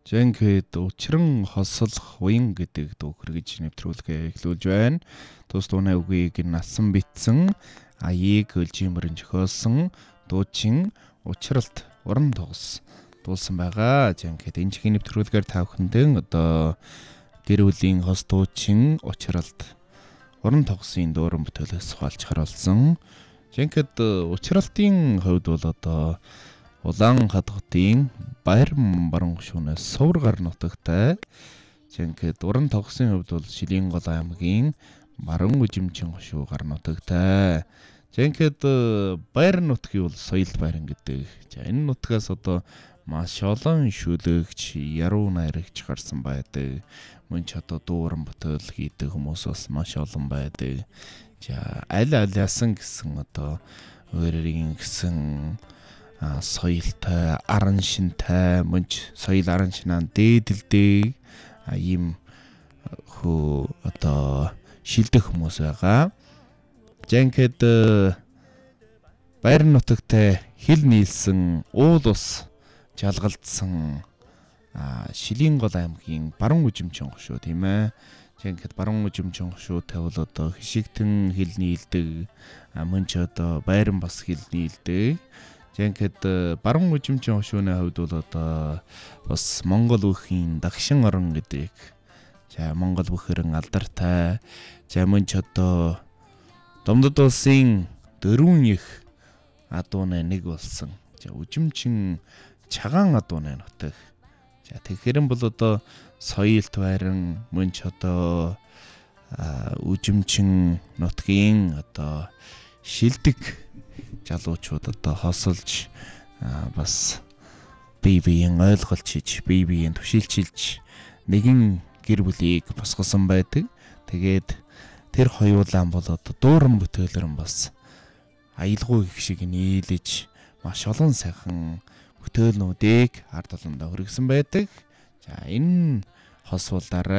Жинхэнэ учран хослох уян гэдэг дүүхэр гэж нэвтрүүлгээ эхлүүлж байна. Тус дууны үгийг насан битсэн аяыг хөлжимөрөн зохиолсон дуучин учралт уран тогс дуулсан байгаа. Жинхэнэ энэ чихийн нэвтрүүлгээр та бүхэндээ одоо гэр бүлийн хос дуучин учралт уран тогсын дүүрэн бүтээлээс хаалж харуулсан. Жинхэнэ учралтын хувьд бол одоо Улаанхад хотын Баярман баруун гишүүнээс Сувргаар нутагтай. Жинхэнэ уран тогсын хувьд бол Шилэнгол аймгийн Баруун Үжимчин гишүү гар нутагтай. Жинхэнэ Баяр нутгийн бол соёл байран гэдэг. За энэ нутгаас одоо маш олон шүлэгч, яруу найрагч гарсан байдаг. Мөн ч одоо дүүрэн бүтээл хийдэг хүмүүс бас маш олон байдаг. За аль алиасан гэсэн одоо өөрийн гэсэн соёлтой, аран шинтэй, мөнч соёл аран шинаан дээдэлдэг ийм хөө одоо шилдэг хүмүүс байгаа. Жинхэнэ Баяр нутагтай хил нийлсэн уул ус жалгалдсан Шилэнгол аймгийн Баруун Үжимчин гишүү тийм ээ. Жинхэнэ Баруун Үжимчин гишүүтэй бол одоо хишигтэн хил нийлдэг, мөн ч одоо Баярн бас хил нийлдэг. Жинхэнэ Баруун Үжимчин гишүүний хувьд бол одоо бас Монгол бүхийн дагшин орон гэдэг. За Монгол бүхэрэн алдартай. За мөн ч одоо Домдод улсын дөрвөн их адууны нэг болсон. За Үжимчин Чагаан адууны нутаг. За тэгэхээр бол одоо соёлт байран мөн ч одоо Үжимчин нутгийн одоо шилдэг залуучууд одоо хосолж бас бие биеийн ойлголт хийж, бие биеийн түшилчилж нэгэн гэр бүлийг босгосон байдаг. Тэгээд тэр хоёулаан бол одоо дүүрэн бүтээлэрэн бас аялгүй их шиг нийлэж маш олон сайхан бүтээлнүүдийг ард олондоо хүргэсэн байдаг. За энэ хос бол дараа